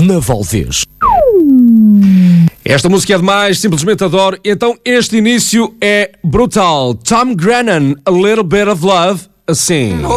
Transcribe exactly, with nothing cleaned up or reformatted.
na Valdez. Esta música é demais, simplesmente adoro. Então este início é brutal. Tom Grennan, A Little Bit of Love, assim.